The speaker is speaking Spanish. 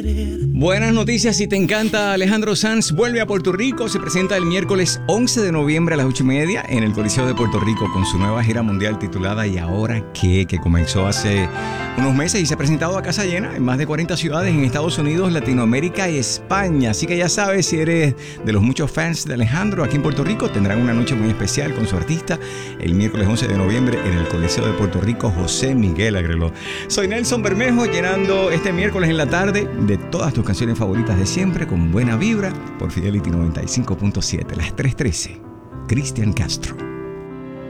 Buenas noticias, si te encanta Alejandro Sanz, vuelve a Puerto Rico. Se presenta el miércoles 11 de noviembre a las 8:30 en el Coliseo de Puerto Rico con su nueva gira mundial titulada ¿Y ahora qué?, que comenzó hace unos meses y se ha presentado a casa llena en más de 40 ciudades en Estados Unidos, Latinoamérica y España. Así que ya sabes, si eres de los muchos fans de Alejandro aquí en Puerto Rico, tendrán una noche muy especial con su artista el miércoles 11 de noviembre en el Coliseo de Puerto Rico José Miguel Agreló. Soy Nelson Bermejo, llenando este miércoles en la tarde de todas tus canciones favoritas de siempre con buena vibra por Fidelity 95.7, las 3:13. Cristian Castro.